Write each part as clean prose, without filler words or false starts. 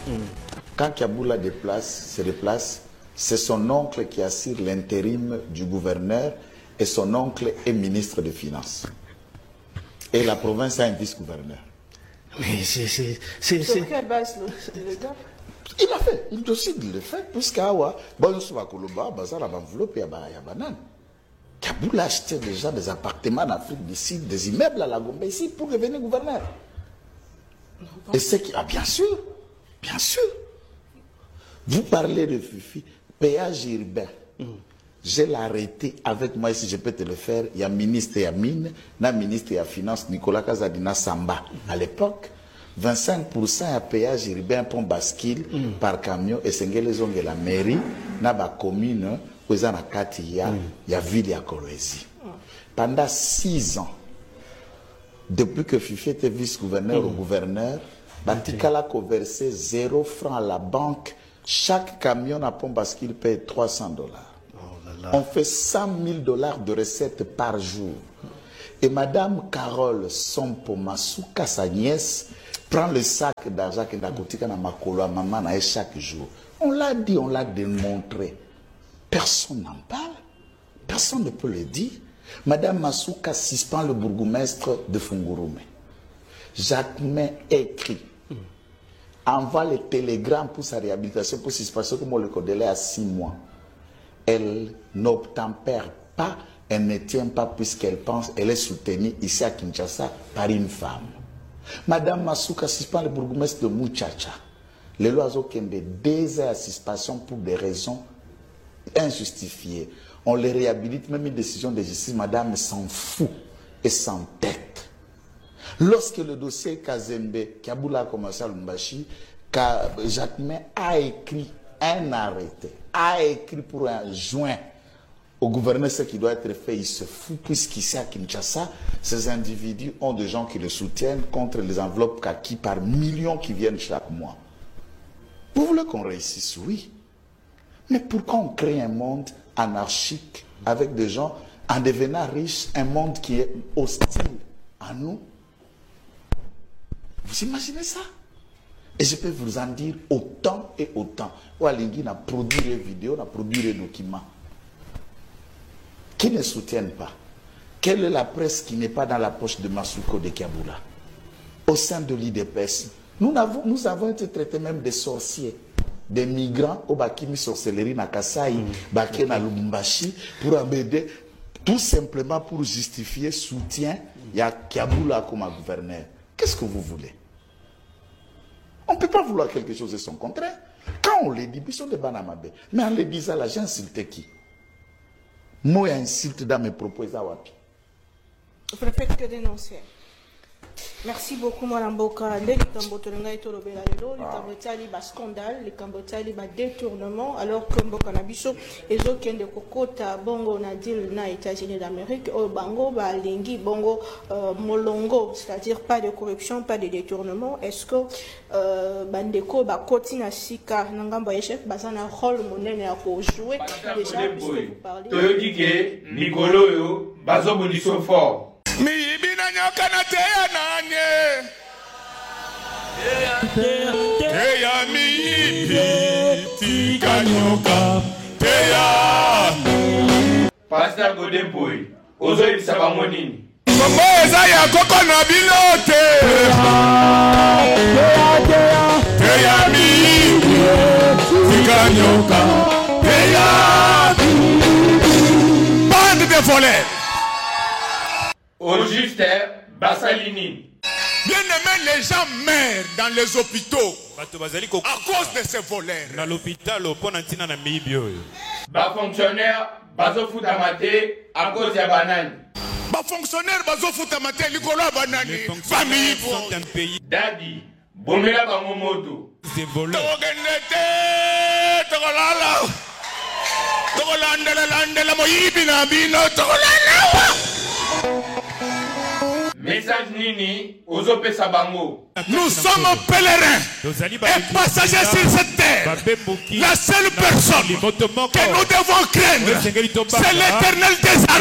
Quand Kiaboula se déplace, c'est son oncle qui assure l'intérim du gouverneur et son oncle est ministre des Finances. Et la province a un vice-gouverneur. Mais c'est... Sur quelle base le gars? Il a fait, il décide de le faire, puisqu'Awa, bon, on va Koloba, Bazar, enveloppe, il y a banane. Kiaboula achetait déjà des appartements en Afrique du Sud, des immeubles à la Gombe ici pour devenir gouverneur. Et c'est qui. Ah, bien sûr, bien sûr. Vous parlez de Fifi, péage urbain. Je l'ai arrêté avec moi, si je peux te le faire. Il y a ministre et mine, il y a ministre et finance, Nicolas Kazadina Samba. À l'époque, 25% à péage urbain pour bascule par camion et c'est la mairie, na ba commune, où il y a ville et Kolwezi. Pendant 6 ans, depuis que Fifi était vice-gouverneur ou gouverneur, Batikala a versé 0 francs à la banque. Chaque camion à pont bascule paye $300. On fait $100 000 de recettes par jour. Et Madame Carole Sompo Masuka, sa nièce, prend le sac d'argent que Nakotika na makolo à maman chaque jour. On l'a dit, on l'a démontré. Personne n'en parle. Personne ne peut le dire. Madame Masuka suspend le bourgmestre de Fungurume. Jacquemin écrit, envoie les télégrammes pour sa réhabilitation, pour suspension, comme on le connaît à 6 mois. Elle n'obtempère pas, elle ne tient pas puisqu'elle pense, elle est soutenue ici à Kinshasa par une femme. Madame Masuka suspend le bourgmestre de Muchacha. Les lois ont 2 ans à suspension pour des raisons injustifiées. On les réhabilite, même une décision de justice, madame s'en fout et s'entête. Lorsque le dossier Kazembe, Kiaboula a commencé à Lumbashi, Jacquemin a écrit un arrêté, a écrit pour un joint au gouverneur ce qui doit être fait, il se fout, puisqu'ici à Kinshasa, ces individus ont des gens qui le soutiennent contre les enveloppes kaki par millions qui viennent chaque mois. Vous voulez qu'on réussisse? Oui. Mais pourquoi on crée un monde anarchique avec des gens en devenant riches, un monde qui est hostile à nous? Vous imaginez ça? Et je peux vous en dire autant et autant. Oualingui a produit des vidéos, a produit des documents qui ne soutiennent pas. Quelle est la presse qui n'est pas dans la poche de Masuko de Kiaboula? Au sein de l'IDPS, nous avons été traités même des sorciers, des migrants au Bakimi sorcellerie na Kasai, Baké na Lubumbashi, pour embêter, tout simplement pour justifier soutien, il y a Kiaboula comme gouverneur. Qu'est-ce que vous voulez? On ne peut pas vouloir quelque chose de son contraire. Quand on le dit, ils sont des banamabe. Mais en le disant, là, j'ai insulté qui? Moi, insulte dans mes propos, Zawapi. Vous ne faites que dénoncer. Merci beaucoup, Mme Boka. Les Cambotolanga et Tolobela, les Cambotali, bas scandale, les Cambotali, bas détournement, alors que Mboka Nabiso, et autres qui ont des cocottes, Bongo, Nadil, na États-Unis d'Amérique, au Bango, Lingi, Bongo, Molongo, c'est-à-dire pas de corruption, pas de détournement. Est-ce que Bandeko, Kotina Sika, Nangamba chef, Bazana, rôle, monnaie, à jouer déjà, puisque vous parlez. Toyodike, Nicolo, Bazo Bonisso fort. Mi ibina nyoka na teya nanye teya mi ibi tika nyoka teya Pasteur Godeboy, ozo ibisa bango nini? Kombo eza ya koko na bilote teya mi ibi tika nyoka teya bande de voleurs. Au juste, Bassalini. Bien aimé, les gens meurent dans les hôpitaux à cause de ces voleurs. Dans l'hôpital, Bas fonctionnaire, Bazo Foutamate, à cause de banane. Bas fonctionnaire, Bazo Foutamate, Nicolas Banani. Famille sont un pays. Daddy, Bomela Bangomoto. Ces voleurs. Message Nini, Ozope Sabango. Nous sommes pèlerins et passagers sur cette terre. La seule personne que nous devons craindre, c'est l'Éternel des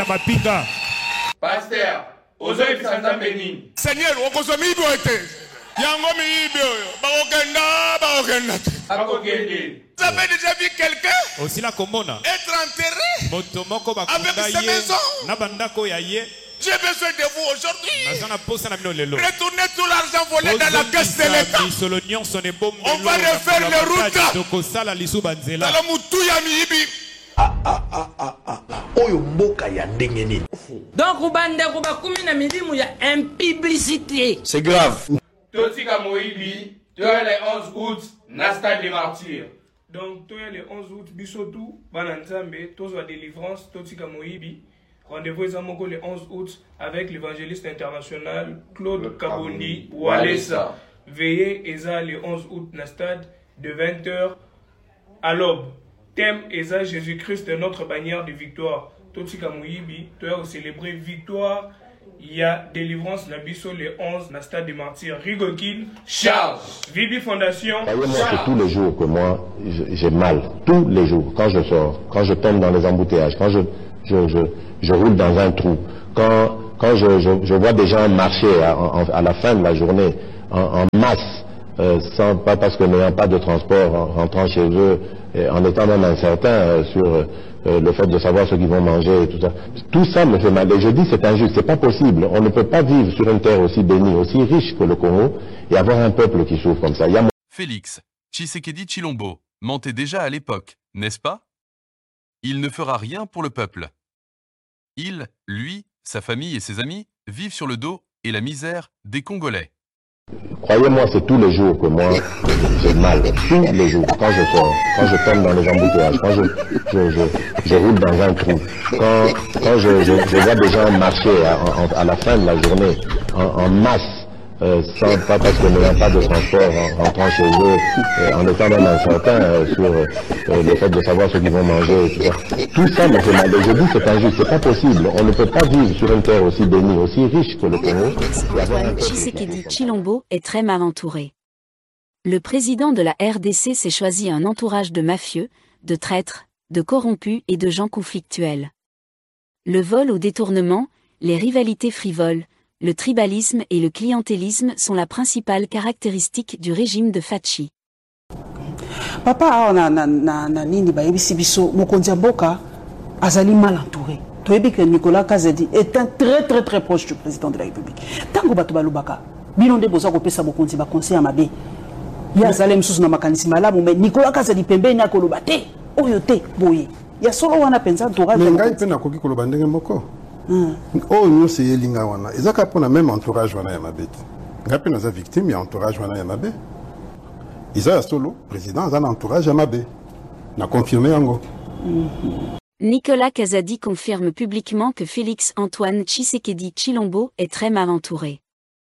armées. Pasteur, Ozope Sanzambeni. Seigneur, Yango miyibi oyo. Bakokenda. Vous avez déjà vu quelqu'un être enterré avec sa maison? J'ai besoin de vous aujourd'hui. Retournez tout l'argent volé dans la caisse de l'État. On va refaire les routes. Donc, il y a une publicité. C'est grave. Totika Moïbi, tu as le 11 août, Nasta des martyrs. Donc, tu as le 11 août, Bissotou, Bananzambe, Tozo délivrance, Totika Moïbi. Rendez-vous le 11 août avec l'évangéliste international Claude Kabondi Walesa. Veillez Eza le 11 août na stade de 20h à l'aube. Thème Eza Jésus-Christ notre bannière de victoire. Totika Moïbi, tu as célébré victoire. Il y a délivrance la biso le 11 na stade des martyrs. Rigokin Charles. Vibi Fondation. Moi, c'est tous les jours que moi j'ai mal. Tous les jours. Quand je sors, quand je tombe dans les embouteillages, quand je roule dans un trou. Quand je vois des gens marcher à la fin de la journée en masse, pas parce que n'ayant pas de transport, en rentrant chez eux, en étant même incertain sur le fait de savoir ce qu'ils vont manger et tout ça. Tout ça me fait mal. Et je dis c'est injuste, c'est pas possible. On ne peut pas vivre sur une terre aussi bénie, aussi riche que le Congo et avoir un peuple qui souffre comme ça. Félix Tshisekedi Tshilombo mentait déjà à l'époque, n'est-ce pas? Il ne fera rien pour le peuple. Il, lui, sa famille et ses amis vivent sur le dos et la misère des Congolais. Croyez-moi, c'est tous les jours que moi j'ai mal. Tous les jours, quand je sors, quand je tombe dans les embouteillages, quand je roule dans un trou, quand je vois des gens marcher à la fin de la journée en masse, pas parce que n'ayant pas de transport, en rentrant chez eux, en étant même incertain sur le fait de savoir ce qu'ils vont manger et tout ça. Tout ça me fait mal. Et je dis c'est injuste, c'est pas possible. On ne peut pas vivre sur une terre aussi bénie, aussi riche que le Congo. Tshisekedi Tshilombo est très mal entouré. Le président de la RDC s'est choisi un entourage de mafieux, de traîtres, de corrompus et de gens conflictuels. Le vol au détournement, les rivalités frivoles, le tribalisme et le clientélisme sont la principale caractéristique du régime de Fachi. Papa na nini bayebisi biso mokonzi mboka azali mal entouré. Toyebi que Nicolas Kazadi est un très proche du président de la République. Tango bato balobaka bino nde boza kopesa mokonzi ba conseil ya mabe. Ya zalem susu na makanisi malamu mais Nicolas Kazadi pembeni akoloba te oyo te boye. Ya solo wana penza entourage. Ngai pe na koki koloba ndenge moko. Oh nous c'est yelinga wana ezaka pona même entourage wana ya mabete ngapi naza victime ya entourage wana ya mabe Isa solo président azana entourage ya mabe na confirmé yango. Nicolas Kazadi confirme publiquement que Félix Antoine Tshisekedi Tshilombo est très mal entouré.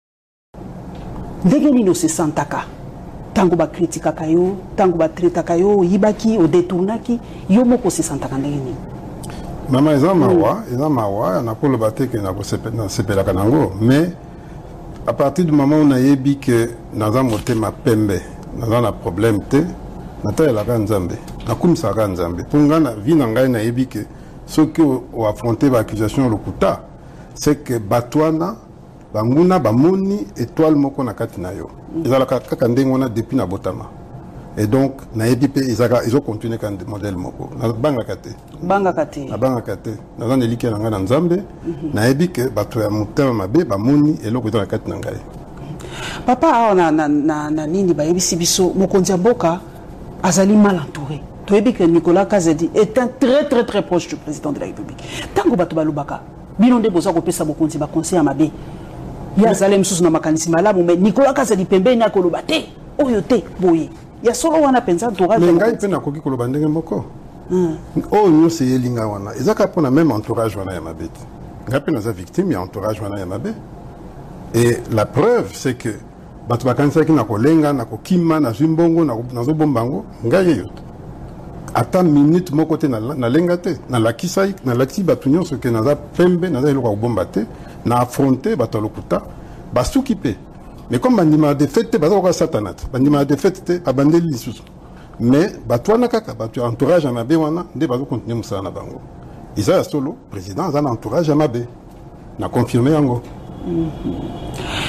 Ndenge nino se santaka tango ba critika kayo tango ba traita kayo yibaki o détournaki yo moko se santaka ndenge nini. Maman eza mawa na ko lobate ke na ko sepela kanango mais à partir du moment où on a yebi que naza motema pembe naza na problème te nata la nzambe na kumisa ka nzambe ponga na vie na ngai na yebi que ce que o affronter ba accusation lokuta c'est que batwana banguna bamoni étoile moko na kati na yo ezala kaka ndengo na depuis na botama. Et donc, naebi pe ils ont continué quand modèle moko. Na banga kate. Banga kate. Na banga kate. Na zan elike na ngana nzambe. Naebi ke bato ya mutema mabe ba moni eloko to na kate na ngai. Papa na nini ba yebisi biso mokonzi mboka azali mal entouré. Toyebi que Nicolas Kazadi est un très proche du président de la République. Tango bato balobaka bino nde boza kopesa mokonzi ba conseil ya mabe. Ya zalem susu na makanisi malamu mais Nicolas Kazadi pembeni akoloba te oyo te boye. Ya solo wana penza entourage. Mais ngai pe na koki koloba ndenge moko. Oh nous c'est yelinga wana ezaka pona même entourage wana ya mabete. Ngapi naza victime ya entourage wana ya mabe. Et la preuve c'est que bato bakanisa ki na kolenga na kokima na zimbongo na zo bombango ngai yo. Ata minute moko te na lenga te na lakisai na lati bato nyonso ke naza pembe naza eloko ko bomba te na affronter bato lokuta basuki pe. Mais comme bandima de fête baza ko satanat bandima de fête abandeli lisusu mais batwana kaka batu entourage à mabe wana nde bazo continuer musala na bango Isa solo président azana entourage à mabe na confirmer yango.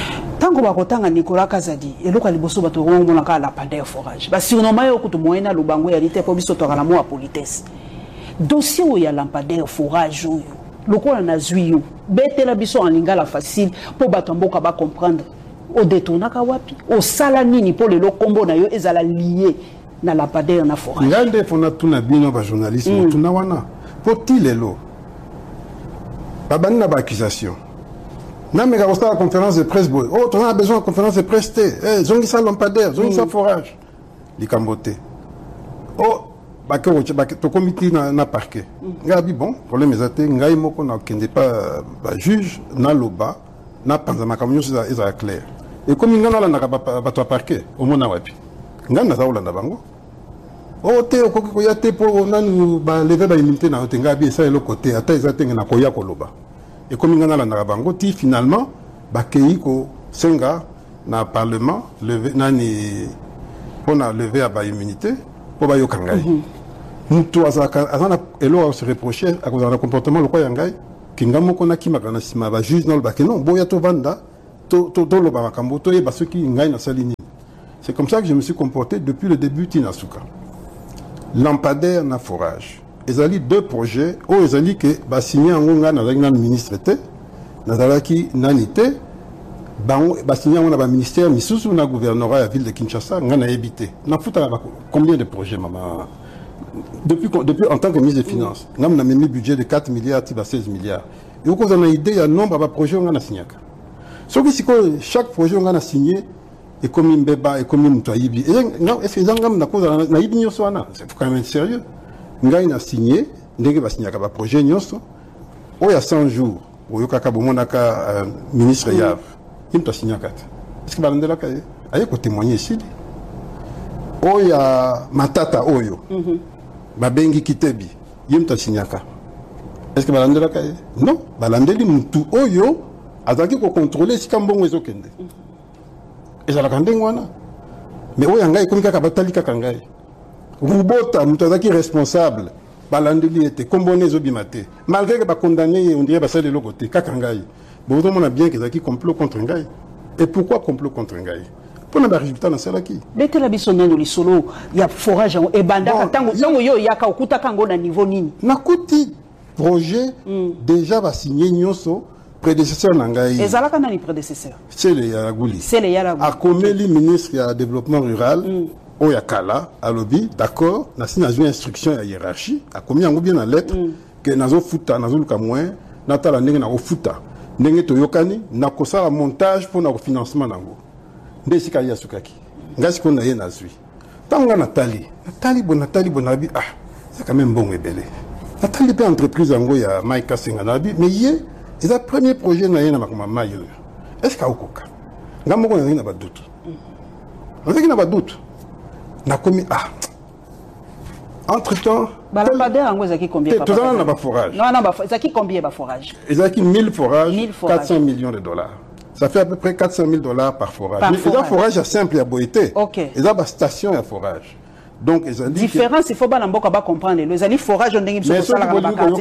tango bakotanga Nicolas Kazadi eloko liboso bato ngomona ka la pandeur forage ba surnommer yo kutu moyena lubango ya lite po biso to kala mo a politesse dossier o ya lampadaire forage oyo lokola na zwiyo betela biso en lingala facile po bato mboka ba comprendre o détournaka wapi o sala nini po lelo kombo na yo ezala lié na lampadaire na forage ngande fona tuna bino ba journaliste tuna wana poti lelo babani na ba accusation na mega ko la conférence de presse boy oh on a besoin de conférence de presse eh zongi sa lampadaire zongi sa forage likambote oh to comité na parquet ngabi bon problème ezate ngai moko na kende pas ba juge na loba na panza makamyo za clair et comme ngana la na ba to parquet au mona wapi ngana za ulanda bango o te okoki ko ya te po nanu ba lever ba immunité na te ngabi ça le côté ata ezate na ko ya ko loba et comme ngana la na bango ti finalement ba kei ko senga na parlement lever nani pona lever ba immunité pour ba yokangai mutu azana elo se reprocher à cause d'un comportement le quoi yangai kinga moko na kimaka na sima ba juge na le ba non boya to vanda to lo ba makambo to yeba ceux qui ngai na salini. C'est comme ça que je me suis comporté depuis le début Tinasuka. Lampadaire na forage ezali deux projets o ezali que ba signé ngonga na la ministre té na dalaki nanité bango ba signé on a ba ministère misusu na gouvernorat la ville de Kinshasa ngana habité na futa combien de projets maman depuis en tant que ministre des Finances nous avons mis un budget de 4 milliards à 16 milliards et vous avez une idée il y a un nombre de projets qu'on a signé chaque projet qu'on a signé est comme un bébé et comme un moutoyibi et est-ce que vous avez c'est quand même sérieux nous avons signé nous avons signé un projet il y a 100 jours où il y a un ministre Yav il a signé 4 est-ce que vous avez un témoigner ici il y a Matata Oyo babengi kitebi yemta signaka est-ce que balandela kaye non balandeli mutu oyo azaki ko contrôler si kambongo ezokende ezala kandengwana mais oyo ngai komika ka batali kaka ngai rubota mutu azaki responsable balandeli ete kombone ezobimate malgré que ba condamné on dirait basale le côté kaka ngai bon on a bien que ezaki complot contre ngai et pourquoi complot contre ngai pour le résultat dans celle qui bête la bisonne no lisolo ya forage et banda tango yo yaka okuta kango na niveau nini na kuti projet déjà va signer nyoso prédécesseur nangai ezalaka na ni prédécesseur c'est le Yaraguli a commis ministre ya développement rural o ya kala alobi d'accord na signé une instruction ya hiérarchie a commis yango bien en lettre que nazo futa nazo luka moins na tala ndenge na futa ndenge to yokani na kosala montage pour na financement nango ndesi ka ya sukaki ngasi ko na ye na zui tanga Nathalie bonabi ah c'est quand même bon ebele Nathalie pe entreprise yango ya Maika Senga nabi mais ye c'est le premier projet na ye na makoma mayo est-ce ka okoka ngamoko na ba doute na ba doute na komi ah entre temps lampadaire yango ezaki combien papa tout ça na ba forage non ezaki combien ba forage ezaki 1000 forages 400 millions de dollars. Ça fait à peu près 400 000 $ par forage. Mais il y a un forage simple à Boïté. Ok. Il y a une station à forage. Donc, ils ont dit. Différence, il faut pas comprendre. Les alliés forage, on a une station à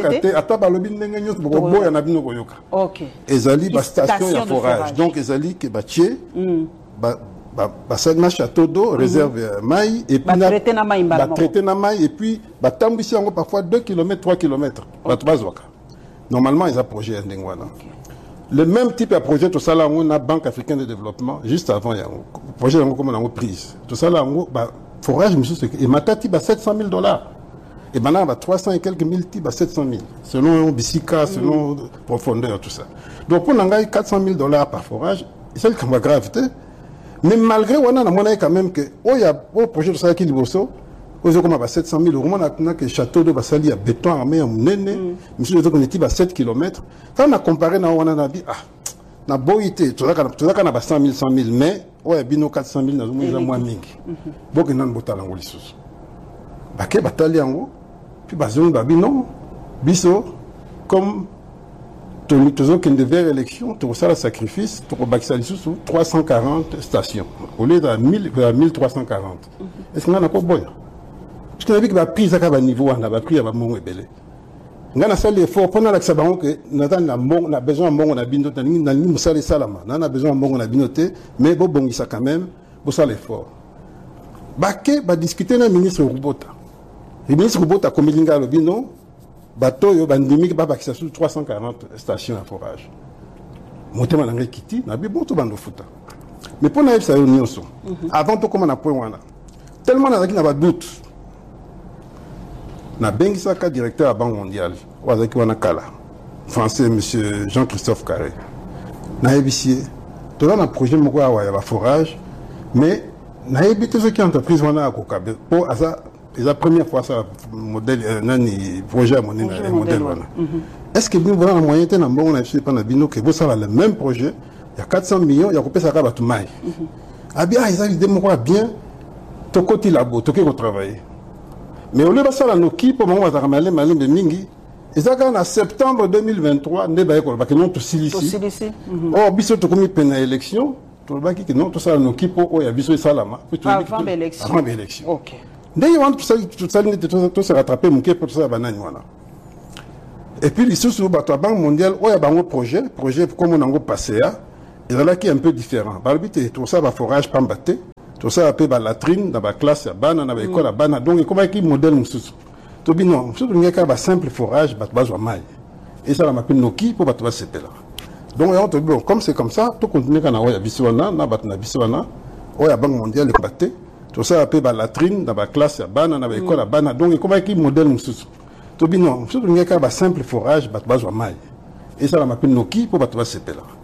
Ok. Ils ont dit une station à forage. Donc, ils ont dit que Batié, Bassadna château d'eau, réserve maï, et puis traité na maï, et puis, Batambissi, parfois 2 km, 3 km. Normalement, ils ont un projet à Ndengwana. Le même type de projet, tout ça là, on a Banque africaine de développement, juste avant, il y a un projet comme on a prise. Tout ça là, forage, et Matati, 700 000 $. Et maintenant, 300 et quelques mille types, 700 000. Selon Bissika, selon profondeur, tout ça. Donc, pour nous, 400 000 $ par forage, c'est le gravité. Mais malgré, on a quand même que, il y a un projet de ça qui est beau. Aux comme à 700 000 €, on a que château de Bassali à béton armé à Mounéné, monsieur le on à 7 km. Quand on a comparé, on a dit, ah, na boité, tout ça, qu'on a 100 000, 100 000, mais, ouais, bino 400 000, on a moins mingi. Bon, que nan botal en Golissus. Baké, batali en haut, puis bazon, babino, biso, comme, toujours qu'il devait élection, tout ça, le sacrifice, tout le sous 340 stations, au lieu de 1340. Est-ce qu'on a pas boy? Parce qu'on a vu que la prise à niveau, on a pris à mon ébélé. ngana sali effort pendant la sabango que na besoin mbongo na bino na ni musale salama na besoin mbongo na bino te mais bo bongisa quand même bo sala effort bake ba discuter na ministre Rubota le ministre Rubota komilinga lo bino bato yo bandimi ba bakisa sur 340 stations à forage motema na ngekiti na bi bon to bando futa mais pour na ça nyonso avant to comment na point wana tellement na zaki na ba doute na bengisaka directeur à Banque mondiale wazaki wana kala français monsieur Jean-Christophe Carré na ebisie to na projet moko ya ba forage mais na ebité ce qui entreprise wana akokabe pour asa la première fois ça modèle nani projet à monnaie modèle wana est-ce que vous voulez la moyenne na mbongo na pas na bino que vous ça le même projet il y a 400 millions il y a coupé ça ka batu mai abia ils ont idée moko bien to côté labo to ke ko travailler mais au lieu de ça, la Noki, pour moi, ça malin de Mingi. Et ça, en septembre 2023, ne va pas que non tout ici. Oh, biso to comme peine élection, tout le baki que non tout ça la Noki pour y biso salama. Avant l'élection. Avant l'élection. OK. D'ailleurs, tout ça tout se rattraper mon pour tout ça banane voilà. Et puis les sous bateau Banque mondiale, oh y a bango projet comme on a passé là, et là qui est un peu différent. Par le but tout ça va forage pas battre. Tout ça appelle la latrine dans la classe à bana dans l'école à bana donc comment qui modèle nous tout bien non surtout il y a simple forage bat besoin maille et ça la m'appelle Noki pour battre ce là donc on te bon comme c'est comme ça tout continue quand on a biswana na bat na biswana on a Banque mondiale le battre tout ça appelle la latrine dans la classe à bana dans l'école à bana donc comment qui modèle nous tout bien non surtout il y a simple forage bat besoin maille et ça la m'appelle Noki pour battre ce là